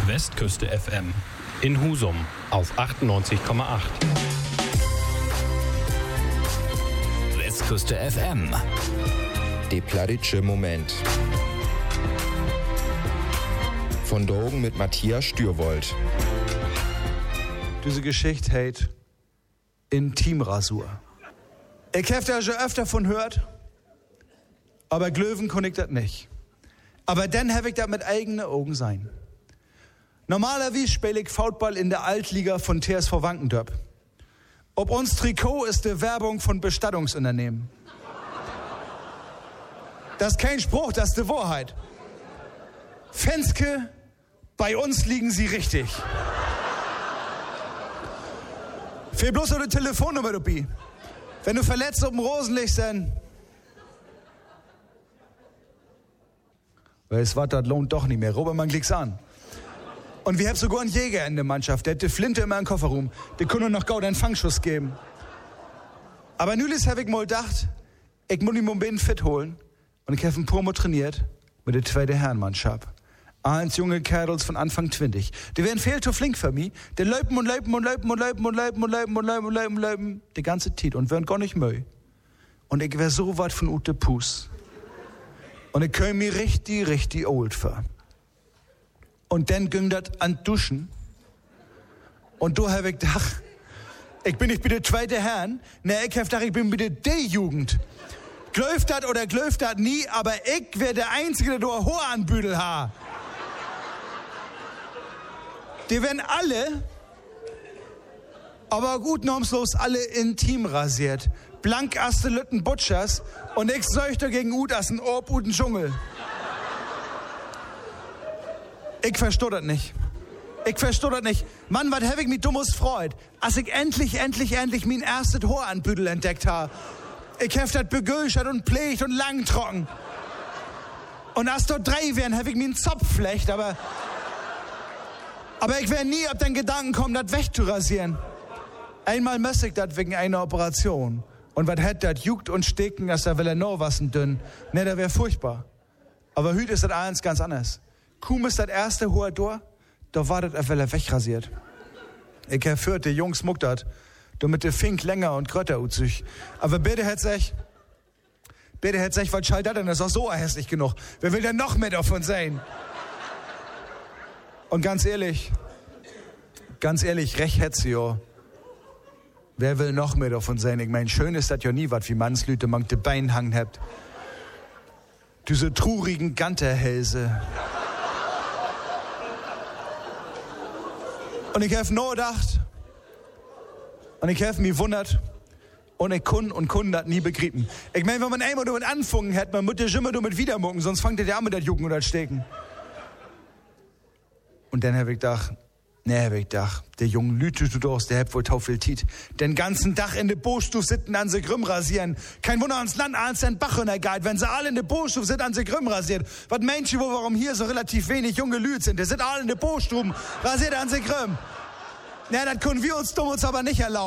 Westküste FM in Husum auf 98,8. Westküste FM. Der plattitsche Moment. Von Drogen mit Matthias Stürwold. Diese Geschichte heißt Intimrasur. Ich hab da schon öfter von hört, aber Glöwen kann ich das nicht. Aber dann hab ich das mit eigenen Augen sein. Normalerweise spiele ich Football in der Altliga von TSV Wankendorp. Ob uns Trikot ist die Werbung von Bestattungsunternehmen. Das ist kein Spruch, das ist die Wahrheit. Fenske, bei uns liegen sie richtig. Fehl bloß noch eine Telefonnummer, du Bi. Wenn du verletzt auf dem Rosen liegst, dann... Weil es war, das lohnt doch nicht mehr. Robert, man klick's an. Und wir haben sogar einen Jäger in der Mannschaft. Der hat die Flinte immer im Kofferraum. Der kann nur noch Gaude einen Fangschuss geben. Aber nülis habe ich mal gedacht, ich muss ihn mal ein bisschen fit holen. Und ich habe ein Promo trainiert mit der zweiten Herrenmannschaft. Eins junge Kerls von Anfang 20. Die werden viel zu flink für mich. Die läupen und läupen und läupen und läupen und läupen und läupen und läupen und läupen und läupen. Die ganze Zeit und werden gar nicht müde. Und ich wär so weit von Ute Puss. Und ich könnte mich richtig old für. Und dann ging das an Duschen. Und da habe ich gedacht, ich bin nicht bei der zweite Herren. Ne, ich habe gedacht, ich bin bei der D-Jugend. Glöft das oder glöft das nie, aber ich wär der Einzige, der da ein Haar an Büdel hat. Die werden alle, aber gut normslos, alle intim rasiert. Blank aste Lütten Butchers und ich söchte gegen Udassen Orb uten Dschungel. Ich versteh das nicht. Mann, was hab ich mich dummes freut, als ich endlich mein erstes Haar an Büdel entdeckt habe. Ich hab das begülschert und pflegt und lang trocken. Und als dort 3 wären, hab ich mir einen Zopf flecht, aber ich wär nie auf den Gedanken kommen, das wegzurasieren. Einmal müsste ich das wegen einer Operation. Und was hätt das juckt und stecken, dass da will er noch was dünn. Ne, das wär furchtbar. Aber heute ist das eins ganz anders. Kaum ist das erste Haar durch, da war das auf er wegrasiert. Ich hab gehört, die Jungs muckt das. Damit der Fink länger und grötter sich. Aber bitte hätt sich, was schalt das denn? Das ist auch so hässlich genug. Wer will denn noch mehr davon sein? Und ganz ehrlich, recht hätt sie ja. Wer will noch mehr davon sein? Ich mein, schön ist das ja nie was, wie Mannslüte man de Bein hangen habt. Diese trurigen Ganterhälse. Und ich hab nur gedacht, und ich hab mich wundert, und ich kun das nie begrieben. Ich mein, wenn man einmal damit anfangen hätte, man muss ja immer damit wieder mucken, sonst fängt der an mit das Jucken oder das Stecken. Und dann hab ich gedacht, der junge Lüte, du durst, der hat wohl tau viel Tiet. Den ganzen Tag in de Boostuf sitten an se Grüm rasieren. Kein Wunder, ans Land als den Bach in der Geit, wenn sie alle in de Boostuf sind, an se Grüm rasiert. Was meint ihr, warum hier so relativ wenig junge Lüte sind? Die sind alle in de Boostuf rasiert an se Grüm. Na, das können wir uns aber nicht erlauben.